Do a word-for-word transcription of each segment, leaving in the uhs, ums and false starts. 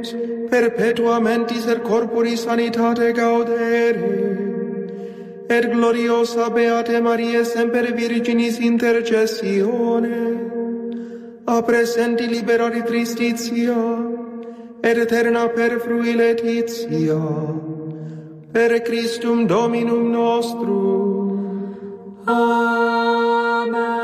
perpetuamente ser corpori sanitate gaudere, et gloriosa Beate Maria semper Virginis intercessione, a presenti liberari tristitia, et eterna per frui letitia, per Christum Dominum nostrum. Amen.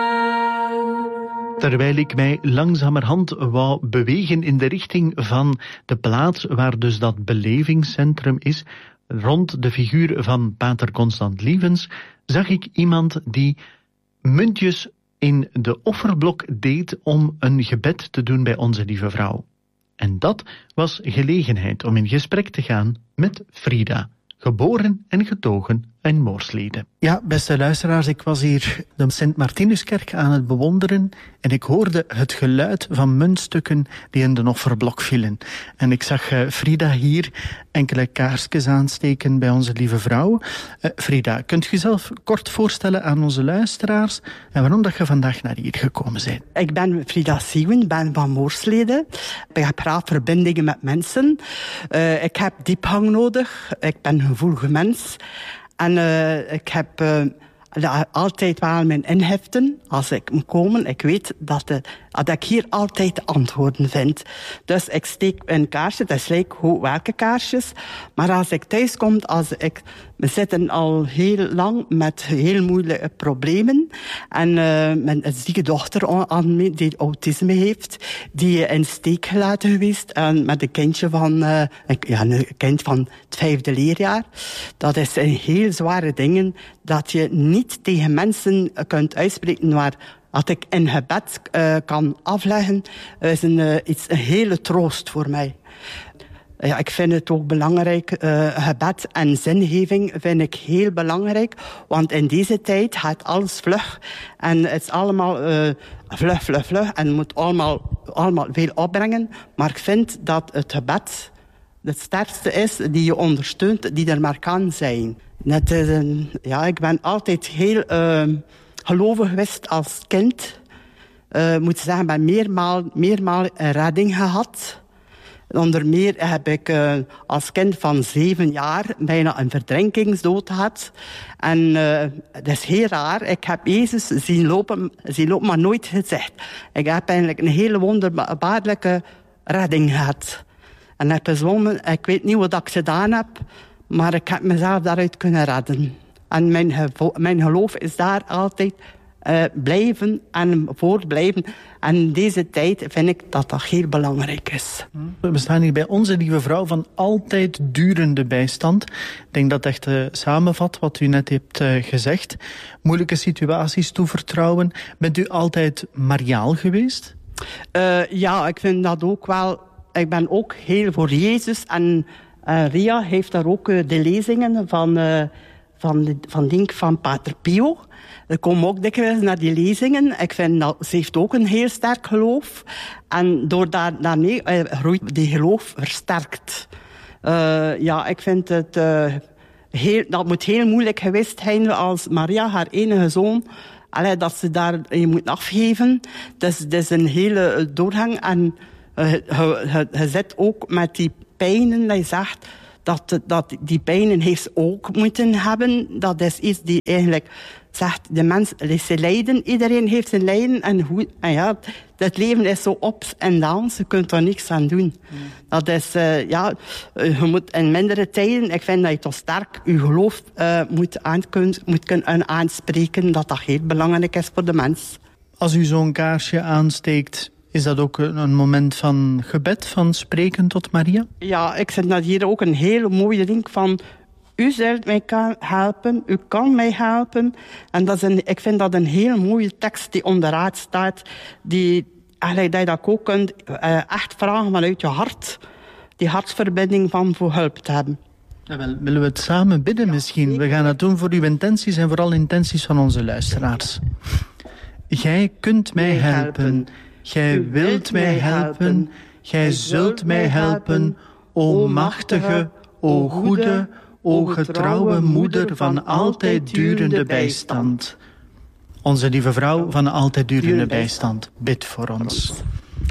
Terwijl ik mij langzamerhand wou bewegen in de richting van de plaats waar dus dat belevingscentrum is, rond de figuur van pater Constant Lievens, zag ik iemand die muntjes in de offerblok deed om een gebed te doen bij Onze Lieve Vrouw. En dat was gelegenheid om in gesprek te gaan met Frida, geboren en getogen in Moorslede. Ja, beste luisteraars, ik was hier de Sint-Martinuskerk aan het bewonderen en ik hoorde het geluid van muntstukken die in de offerblok vielen. En ik zag uh, Frida hier enkele kaarsjes aansteken bij Onze Lieve Vrouw. Uh, Frida, kunt je jezelf kort voorstellen aan onze luisteraars en waarom dat je vandaag naar hier gekomen bent? Ik ben Frida Siewen, ben van Moorslede. Ik heb graag verbindingen met mensen. Uh, ik heb diepgang nodig. Ik ben een gevoelige mens. En uh, ik heb uh, altijd wel mijn inheften als ik moet komen. Ik weet dat, uh, dat ik hier altijd antwoorden vind. Dus ik steek een kaarsje, dat is leuk hoe welke kaarsjes. Maar als ik thuis kom, als ik, we zitten al heel lang met heel moeilijke problemen. En uh, mijn zieke dochter aan me, die autisme heeft, die in steek gelaten geweest. En met een kindje van, uh, ja, een kind van het vijfde leerjaar. Dat is een heel zware dingen dat je niet tegen mensen kunt uitspreken waar dat ik in gebed uh, kan afleggen, is een, uh, iets, een hele troost voor mij. Ja, ik vind het ook belangrijk, uh, gebed en zingeving vind ik heel belangrijk, want in deze tijd gaat alles vlug en het is allemaal uh, vlug, vlug, vlug en moet allemaal, allemaal veel opbrengen, maar ik vind dat het gebed het sterkste is die je ondersteunt, die er maar kan zijn. Net, uh, ja, ik ben altijd heel uh, gelovig geweest als kind. Uh, moet zeggen, ik ben meermaal, meermaal een redding gehad. Onder meer heb ik uh, als kind van zeven jaar bijna een verdrinkingsdood gehad. En uh, dat is heel raar. Ik heb Jezus zien lopen, zien lopen, maar nooit gezegd. Ik heb eigenlijk een hele wonderbaarlijke redding gehad. En heb gezwommen, ik weet niet wat ik gedaan heb, maar ik heb mezelf daaruit kunnen redden. En mijn, gevo- mijn geloof is daar altijd uh, blijven en voortblijven. En in deze tijd vind ik dat dat heel belangrijk is. We staan hier bij Onze Lieve Vrouw van altijd durende bijstand. Ik denk dat het echt uh, samenvat wat u net hebt uh, gezegd. Moeilijke situaties toevertrouwen. Bent u altijd mariaal geweest? Uh, ja, ik vind dat ook wel. Ik ben ook heel voor Jezus. En uh, Ria heeft daar ook uh, de lezingen van, uh, van, de, van, denk, van Pater Pio. Ik kom ook dikwijls naar die lezingen. Ik vind dat ze heeft ook een heel sterk geloof. En door daar, daarmee uh, groeit die geloof versterkt. Uh, ja, ik vind het... Uh, heel, dat moet heel moeilijk geweest zijn als Maria, haar enige zoon... Allee, dat ze daar je moet afgeven. Dus het is een hele doorgang. En uh, je, je, je zit ook met die pijnen, dat je zegt... Dat, dat die pijnen heeft ze ook moeten hebben. Dat is iets die eigenlijk zegt, de mens, ze lijden, iedereen heeft zijn lijden. En, hoe, en ja, het leven is zo ups en downs, je kunt er niks aan doen. Mm. Dat is, uh, ja, je moet in mindere tijden, ik vind dat je toch sterk je geloof uh, moet, aan, moet kunnen aanspreken, dat dat heel belangrijk is voor de mens. Als u zo'n kaarsje aansteekt, is dat ook een moment van gebed, van spreken tot Maria? Ja, ik vind dat hier ook een hele mooie ding van... U zult mij kan helpen, u kan mij helpen. En dat is een, ik vind dat een heel mooie tekst die onderuit staat. Die, eigenlijk, dat je dat ook kunt uh, echt vragen vanuit je hart. Die hartsverbinding van voor hulp te hebben. Ja, wel, willen we het samen bidden misschien? Ja, we gaan het doen voor uw intenties en vooral intenties van onze luisteraars. Gij kunt mij helpen. Gij wilt mij helpen. Gij zult mij helpen. O machtige, o goede, o getrouwe moeder van altijd durende bijstand. Onze Lieve Vrouw van altijd durende bijstand, bid voor ons.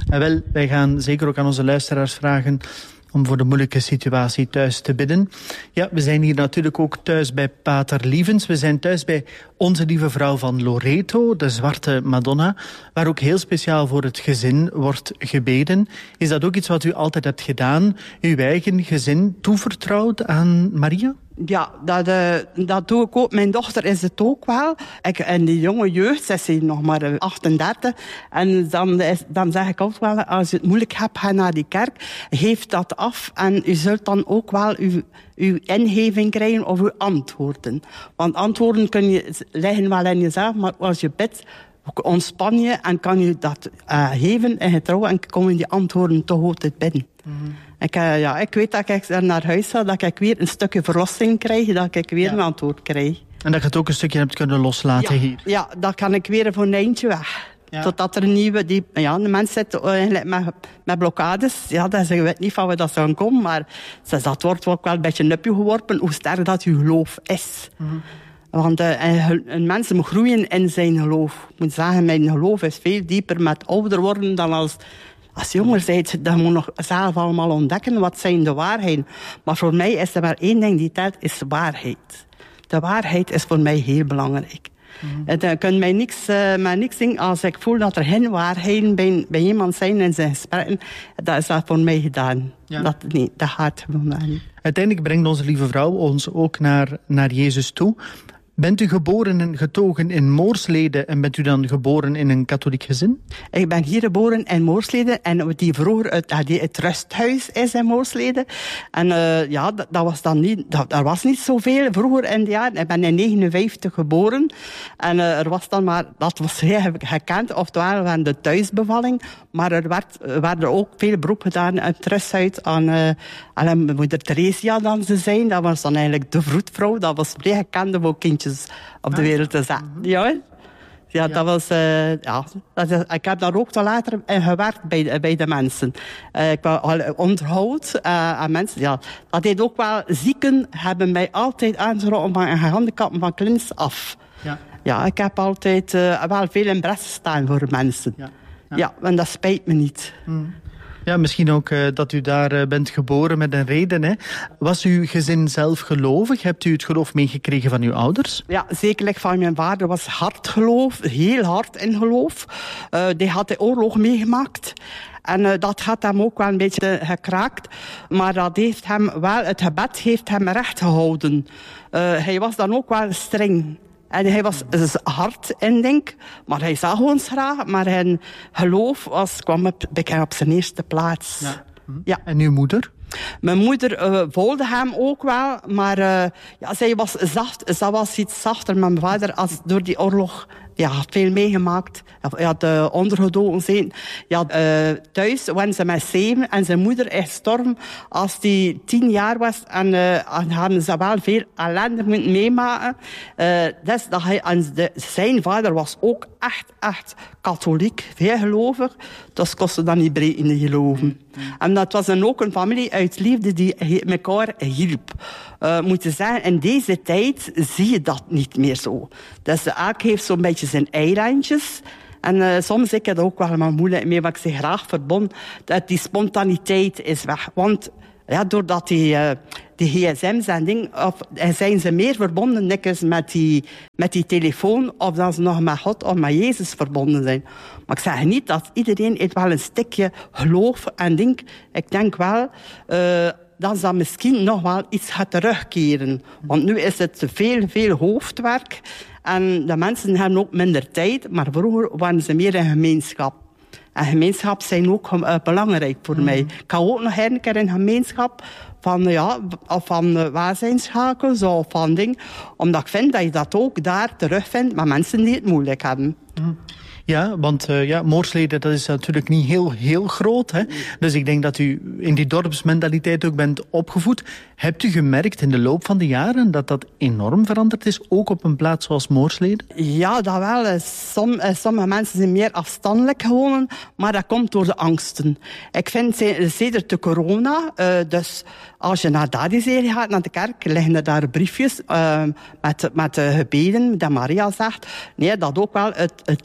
En wel, wij gaan zeker ook aan onze luisteraars vragen om voor de moeilijke situatie thuis te bidden. Ja, we zijn hier natuurlijk ook thuis bij Pater Lievens. We zijn thuis bij Onze Lieve Vrouw van Loreto, de Zwarte Madonna, waar ook heel speciaal voor het gezin wordt gebeden. Is dat ook iets wat u altijd hebt gedaan, uw eigen gezin toevertrouwd aan Maria? Ja, dat, uh, dat doe ik ook. Mijn dochter is het ook wel. Ik, en die jonge jeugd, ze is nog maar achtendertig. En dan, is, dan zeg ik altijd wel, als je het moeilijk hebt, ga naar die kerk. Geef dat af en u zult dan ook wel uw, uw ingeving krijgen of uw antwoorden. Want antwoorden kun je, liggen wel in jezelf, maar als je bidt, ontspan je en kan je dat uh, geven in getrouw en komen die antwoorden toch altijd binnen. Mm-hmm. Ik, uh, ja, ik weet dat ik naar huis ga, dat ik weer een stukje verlossing krijg, dat ik weer ja. een antwoord krijg. En dat je het ook een stukje hebt kunnen loslaten ja, hier. Ja, dan kan ik weer voor een eindje weg. Ja. Totdat er een nieuwe... Die, ja, de mensen zitten eigenlijk met, met blokkades. Ja, dat ze weet niet van waar dat zou komen, maar dat wordt ook wel een beetje op je geworpen, hoe sterk dat je geloof is. Mm-hmm. Want uh, een mens moet groeien in zijn geloof. Ik moet zeggen, mijn geloof is veel dieper met ouder worden dan als... Als jonger zijt, dan moet je nog zelf allemaal ontdekken wat zijn de waarheden. Maar voor mij is er maar één ding die telt, is waarheid. De waarheid is voor mij heel belangrijk. Mm-hmm. En dan kun je mij niks, uh, maar niks zien als ik voel dat er geen waarheden bij, bij iemand zijn in zijn gesprekken. Dat is dat voor mij gedaan. Ja. Dat, nee, dat gaat gewoon niet. Uiteindelijk brengt onze Lieve Vrouw ons ook naar, naar Jezus toe. Bent u geboren en getogen in Moorslede en bent u dan geboren in een katholiek gezin? Ik ben hier geboren in Moorslede en die vroeger het, die het rusthuis is in Moorslede. En uh, ja, dat, dat was dan niet, dat, er was niet zoveel vroeger in de jaren. Ik ben in negenenvijftig geboren en uh, er was dan maar, dat was heel gekend, oftewel waren de thuisbevalling, maar er werd, werden ook veel beroep gedaan in het rusthuis aan, uh, aan moeder Theresia dan ze zijn. Dat was dan eigenlijk de vroedvrouw, dat was vrij gekend voor kindjes op de wereld te zetten. Ja, ja, ja, dat was... Uh, ja, dat is, ik heb daar ook te later in gewerkt bij, bij de mensen. Uh, ik was al onderhoud uh, aan mensen. Ja, dat deed ook wel... Zieken hebben mij altijd aangetrokken van een gehandicapten van kleins af. Ja. Ja, ik heb altijd uh, wel veel in bres gestaan voor mensen. Ja, ja. Ja, en dat spijt me niet. Hmm. Ja, misschien ook uh, dat u daar uh, bent geboren met een reden. Hè? Was uw gezin zelf gelovig? Hebt u het geloof meegekregen van uw ouders? Ja, zekerlijk van mijn vader was hard geloof, heel hard in geloof. Uh, die had de oorlog meegemaakt. En uh, dat had hem ook wel een beetje gekraakt. Maar dat heeft hem wel, het gebed heeft hem recht gehouden. Uh, hij was dan ook wel streng. En hij was hard in denk, maar hij zag ons graag. Maar zijn geloof was, kwam op, op zijn eerste plaats. Ja. Ja. En uw moeder? Mijn moeder uh, volgde hem ook wel, maar uh, ja, zij was zacht, zij was iets zachter. Mijn vader, als door die oorlog, ja, had veel meegemaakt. Hij had uh, ondergedoken zijn. Ja, uh, thuis waren ze met zeven en zijn moeder is gestorven als hij tien jaar was. En uh, hadden ze wel veel ellende moeten meemaken. Uh, dus dat hij, en de, zijn vader was ook echt, echt katholiek, veel gelovig. Dus kostte dan niet breed in de geloven. Mm-hmm. En dat was dan ook een familie uit liefde die elkaar hielp. Uh, moet je zeggen, in deze tijd zie je dat niet meer zo. Dus elk heeft zo'n beetje zijn eilandjes. En uh, soms ik het ook wel maar moeilijk mee, maar ik zeg graag verbonden dat die spontaniteit is weg. Want ja, doordat die, uh, die gsm's en dingen, of zijn ze meer verbonden dikwijls met die, met die telefoon, of dat ze nog met God of met Jezus verbonden zijn. Maar ik zeg niet dat iedereen heeft wel een stukje geloof en denk, ik denk wel, uh, dat ze misschien nog wel iets gaat terugkeren. Want nu is het veel, veel hoofdwerk. En de mensen hebben ook minder tijd. Maar vroeger waren ze meer een gemeenschap. En gemeenschap zijn ook uh, belangrijk voor mm-hmm. mij. Ik ga ook nog een keer in gemeenschap van, ja, van uh, waarzijnschakels of van dingen. Omdat ik vind dat je dat ook daar terugvindt met mensen die het moeilijk hebben. Mm. Ja, want uh, ja, Moorslede, dat is natuurlijk niet heel, heel groot. Hè? Dus ik denk dat u in die dorpsmentaliteit ook bent opgevoed. Hebt u gemerkt in de loop van de jaren dat dat enorm veranderd is, ook op een plaats zoals Moorslede? Ja, dat wel. Som, sommige mensen zijn meer afstandelijk gewonnen, maar dat komt door de angsten. Ik vind, sedert de corona, uh, dus als je naar Dadizee gaat, naar de kerk, liggen er daar briefjes uh, met, met de gebeden, dat Maria zegt. Nee, dat ook wel het, het leven heeft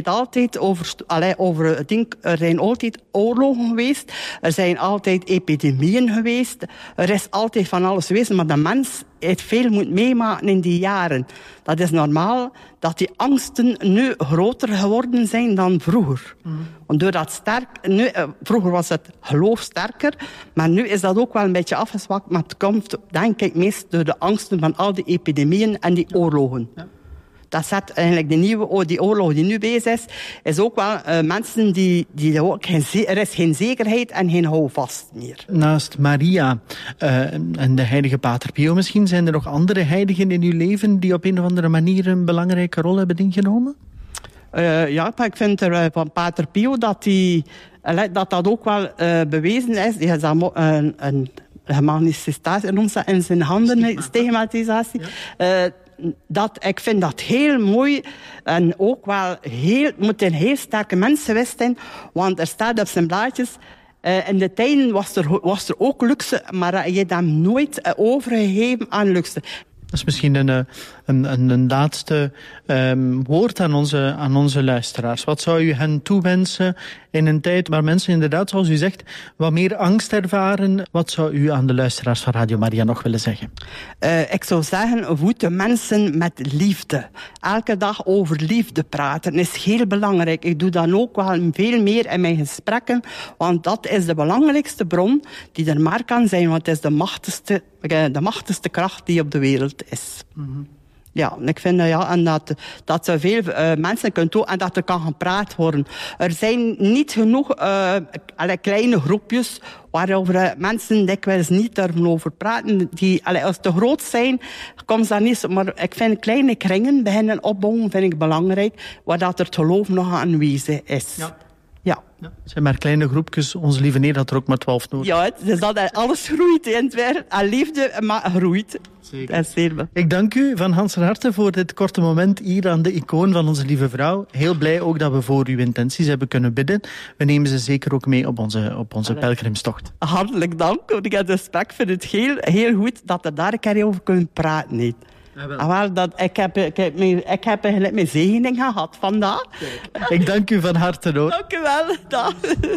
altijd over, allee, over het ding, er zijn altijd oorlogen geweest, er zijn altijd epidemieën geweest, er is altijd van alles geweest, maar de mens heeft veel moet meemaken in die jaren. Dat is normaal dat die angsten nu groter geworden zijn dan vroeger. Mm. Want doordat sterk, nu, uh, vroeger was het geloof sterker, maar nu is dat ook wel een beetje afgezwakt, maar het komt denk ik meest door de angsten van al die epidemieën en die oorlogen. Ja. Dat zet eigenlijk de nieuwe die oorlog die nu bezig is, is ook wel uh, mensen die, die ook geen, er is geen zekerheid en geen houvast meer. Naast Maria uh, en de heilige Pater Pio misschien, zijn er nog andere heiligen in uw leven die op een of andere manier een belangrijke rol hebben ingenomen? Uh, ja, ik vind er uh, van Pater Pio dat, die, uh, dat dat ook wel uh, bewezen is. Die is dan een, een manifestatie in zijn handen, stigmatisatie. Ja. Uh, Dat, ik vind dat heel mooi en ook wel heel, moet een heel sterke mens geweest zijn, want er staat op zijn blaadjes, uh, in de tijden was er, was er ook luxe, maar je hebt hem nooit uh, overgegeven aan luxe. Dat is misschien een, een, een, een laatste um, woord aan onze, aan onze luisteraars. Wat zou u hen toewensen in een tijd waar mensen inderdaad, zoals u zegt, wat meer angst ervaren? Wat zou u aan de luisteraars van Radio Maria nog willen zeggen? Uh, ik zou zeggen, voed de mensen met liefde. Elke dag over liefde praten is heel belangrijk. Ik doe dan ook wel veel meer in mijn gesprekken, want dat is de belangrijkste bron die er maar kan zijn, want het is de machtigste, de machtigste kracht die op de wereld is. Mm-hmm. Ja, ik vind ja, en dat, dat zoveel uh, mensen kunnen doen en dat er kan gepraat worden. Er zijn niet genoeg uh, alle kleine groepjes waarover uh, mensen dikwijls niet durven over praten. Die, alle, als ze te groot zijn, komt dat niet. Maar ik vind kleine kringen beginnen opbouwen, vind ik belangrijk, waar dat er het geloof nog aanwezig is. Ja. Ja. Ja, het zijn maar kleine groepjes. Onze lieve Neer had er ook maar twaalf nodig. Ja, dus dat alles groeit in het werk. En liefde, maar groeit. Zeker. Dat is heel... Ik dank u van ganser harte voor dit korte moment hier aan de icoon van onze lieve vrouw. Heel blij ook dat we voor uw intenties hebben kunnen bidden. We nemen ze zeker ook mee op onze, op onze pelgrimstocht. Hartelijk dank. Ik heb respect voor het heel, heel goed dat we daar een keer over kunnen praten. Niet. Ah, wel, dat, ik, heb, ik, heb, ik heb eigenlijk mijn zegening gehad vandaag. Kijk, ik dank u van harte hoor. Dank u wel. Dag.